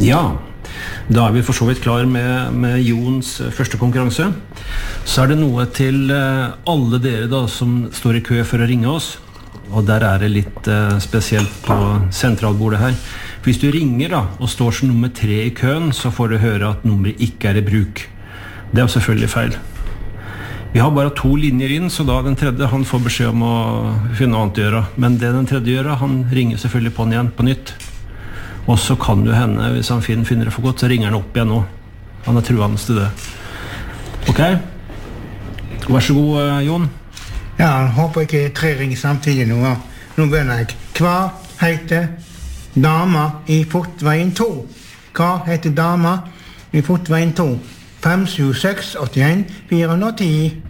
Ja, da vi for så vidt klar med Jons første konkurranse. Så det noe til alle dere da som står i kø for å ringe oss. Og der det litt spesielt på sentralbordet her. Hvis du ringer da, og står som nummer 3 i køen, så får du høre at nummeret ikke i bruk. Det jo selvfølgelig feil. Vi har bare 2 linjer inn, så da den tredje, han får beskjed om å finne noe annet å gjøre. Men det den tredje gjør, han ringer selvfølgelig på den igjen på nytt. Og så kan det hende, hvis han finner det for godt, så ringer han opp igjen nå. Han truende til det. Ok? Vær så god, Jon. Ja, jeg håper ikke 3 ringer samtidig nå. Nå begynner jeg. Hva heter dama i Fortveien 2? Hva heter dama i Fortveien 2? 576 81 410